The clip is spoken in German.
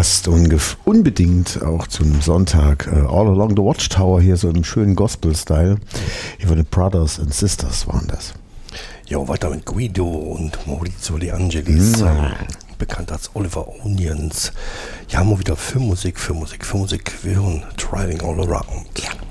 passt unbedingt auch zum Sonntag. All Along the Watchtower hier so im schönen Gospel-Style. Hier von den Brothers and Sisters waren das. Ja, weiter mit Guido und Maurizio De Angelis, bekannt als Oliver Onions. Ja, haben wir wieder Filmmusik. Wir hören Driving All Around. Ja.